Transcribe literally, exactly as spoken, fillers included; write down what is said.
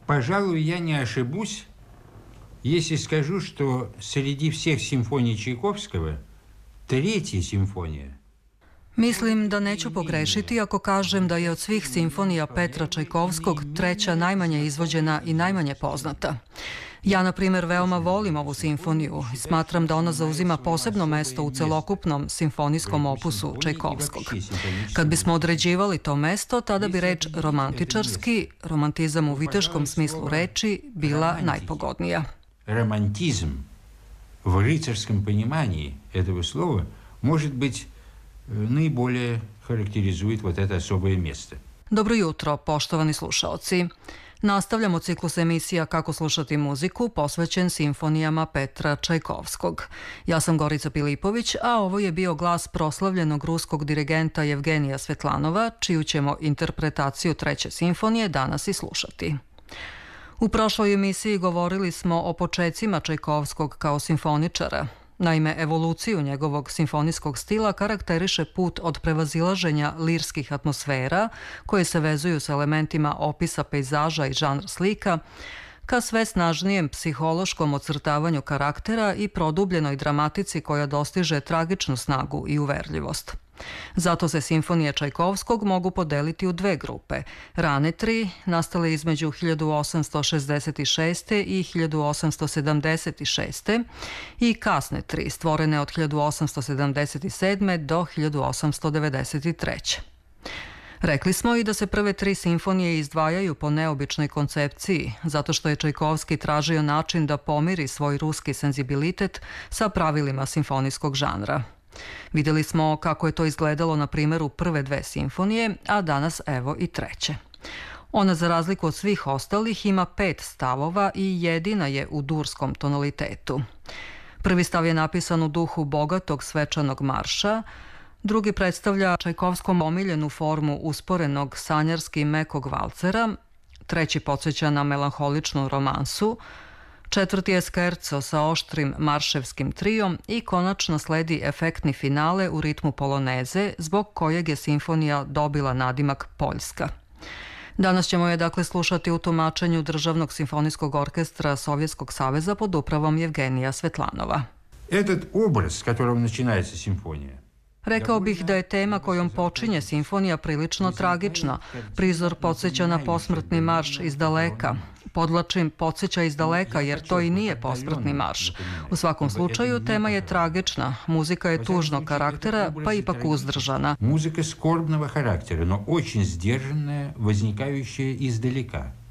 Пожалуй, я не ошибусь, если скажу, что среди всех симфоний Чайковского третья симфонija. Mislim da neću pogrešiti ako kažem da je od svih simfonija Petra Čajkovskog treća najmanje izvođena i najmanje poznata. Ja, na primjer, veoma volim ovu simfoniju i smatram da ona zauzima posebno mesto u celokupnom simfonijskom opusu Čajkovskog. Kad bismo određivali to mesto, tada bi reč romantičarski, romantizam u viteškom smislu reči, bila najpogodnija. Романтизм в рыцарском понимании этого слова, может быть, наиболее характеризует вот это особое место. Dobro jutro, poštovani slušaoci. Nastavljamo ciklus emisija Kako slušati muziku posvećen simfonijama Petra Čajkovskog. Ja sam Gorica Pilipović, a ovo je bio glas proslavljenog ruskog dirigenta Jevgenija Svetlanova, čiju ćemo interpretaciju treće simfonije danas i slušati. U prošloj emisiji govorili smo o počecima Čajkovskog kao simfoničara. Naime, evoluciju njegovog simfonijskog stila karakteriše put od prevazilaženja lirskih atmosfera, koje se vezuju s elementima opisa pejzaža i žanr slika, ka sve snažnijem psihološkom ocrtavanju karaktera i produbljenoj dramatici koja dostiže tragičnu snagu i uverljivost. Zato se simfonije Čajkovskog mogu podeliti u dve grupe. Rane tri, nastale između hiljadu osamsto šezdeset šeste. i hiljadu osamsto sedamdeset šeste. i kasne tri, stvorene od hiljadu osamsto sedamdeset sedme. do hiljadu osamsto devedeset treće. Rekli smo i da se prve tri simfonije izdvajaju po neobičnoj koncepciji, zato što je Čajkovski tražio način da pomiri svoj ruski senzibilitet sa pravilima simfonijskog žanra. Vidjeli smo kako je to izgledalo na primjeru prve dve simfonije, a danas evo i treće. Ona, za razliku od svih ostalih, ima pet stavova i jedina je u durskom tonalitetu. Prvi stav je napisan u duhu bogatog svečanog marša, drugi predstavlja Čajkovskom omiljenu formu usporenog sanjarski mekog valcera, treći podsjeća na melanholičnu romansu, četvrti je skerco sa oštrim marševskim trijom i konačno sledi efektni finale u ritmu poloneze, zbog kojeg je simfonija dobila nadimak Poljska. Danas ćemo je dakle slušati u tumačenju Državnog simfonijskog orkestra Sovjetskog saveza pod upravom Jevgenija Svetlanova. Этот образ, с которым начинается симфония, Rekao bih da je tema kojom počinje simfonija prilično tragična. Prizor podsjeća na posmrtni marš iz daleka. Podlačim, podsjeća iz daleka jer to i nije posmrtni marš. U svakom slučaju tema je tragična, muzika je tužnog karaktera, pa ipak uzdržana. Музыка скорбного характера, но очень сдержанная, возникающая издалека.